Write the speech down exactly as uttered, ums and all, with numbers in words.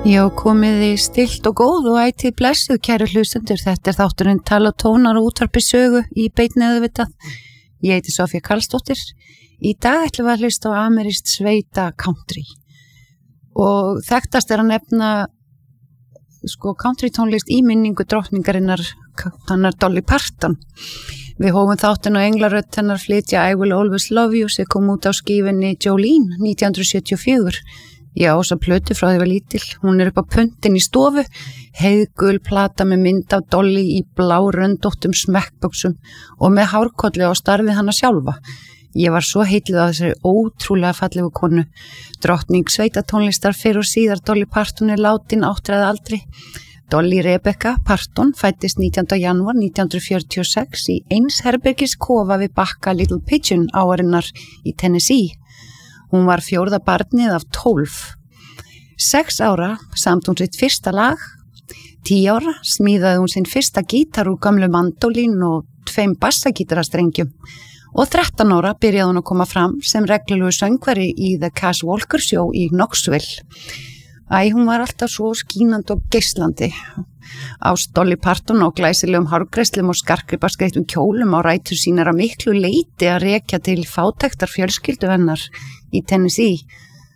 Já, komiði stilt og góð og ætið blessuð, kæru hlustendur. Þetta er þátturinn Tala og tónar og útvarpi sögu í beinni auðvitað. Ég heiti Sofía Karlsdóttir. Í dag ætlum við að hlusta á amerískt sveita country. Og þekktast er að nefna sko country tónlist í minningu drottningarinnar, hennar Dolly Parton. Við hófum þáttinn á englarödd hennar flytja I Will Always Love You sem kom út á skífunni Jolene nítján hundruð sjötíu og fjögur. Ég á þessa plötu frá því var lítil. Hún er upp á puntin í stofu, heiðgul plata með mynd af Dolly í blá röndóttum smekkbuxum og með hárkolli á starfið hana sjálfa. Ég var svo heitluð á þessari ótrúlega fallegu konu. Drottning sveitatónlistar fyrr og síðar Dolly Parton er látin áttræða aldri. Dolly Rebecca Parton fæddist nítjánda janúar nítján hundruð fjörutíu og sex í einsherbergis kofa við bakka Little Pigeon árinnar í Tennessee. Hún var fjórða barnið af tólf. Sex ára samt hún sitt fyrsta lag. Tíu ára smíðaði hún sinn fyrsta gítar úr gömlu mandólín og tveim bassagítarastrengjum. Og þrettán ára byrjaði hún að koma fram sem reglulegu söngvari í The Cass Walker Show í Knoxville. Æ, hún var alltaf svo skínandi og geislandi. Ást Dolly Parton og glæsilegum hárgreiðslum og skarkripaskreittum kjólum á rætur sínar að miklu leyti að rekja til fátæktar fjölskyldu hennar í Tennessee.